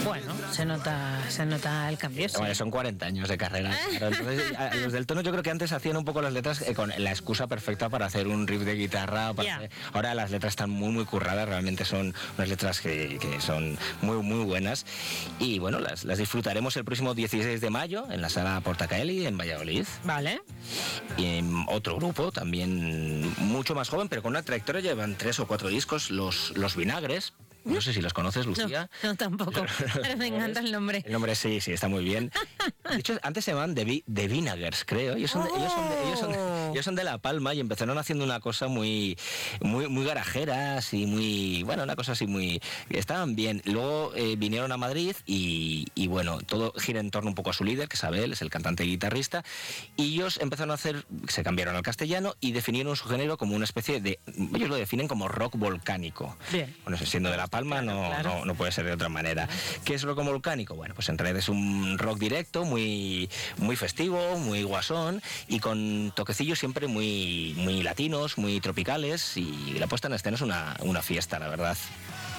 Bueno, se nota el cambio. Sí. Bueno, son 40 años de carrera. Claro. Entonces, los del tono yo creo que antes hacían un poco las letras con la excusa perfecta para hacer un riff de guitarra. Ahora las letras están muy curradas, realmente son unas letras que son muy buenas. Y bueno, las disfrutaremos el próximo 16 de mayo en la sala Portacaeli en Valladolid. Vale. Y en otro grupo también mucho más joven, pero con una trayectoria, llevan 3 o 4 discos, los Vinagres. No sé si los conoces, Lucía. No tampoco, pero me encanta el nombre. El nombre sí, está muy bien. De hecho, antes se llamaban The Vinagers, creo. Ellos son de La Palma y empezaron haciendo una cosa muy garajera, así muy... Bueno, una cosa así muy... Estaban bien. Luego vinieron a Madrid y bueno, todo gira en torno un poco a su líder, que es Abel, es el cantante y guitarrista, y ellos empezaron a hacer... Se cambiaron al castellano y definieron su género como una especie de... Ellos lo definen como rock volcánico. Bien. Bueno, siendo de La Palma, claro. No puede ser de otra manera. ¿Qué es rock volcánico? Bueno, pues en realidad es un rock directo, muy festivo, muy guasón y con toquecillos siempre muy latinos, muy tropicales, y la puesta en escena es una fiesta, la verdad.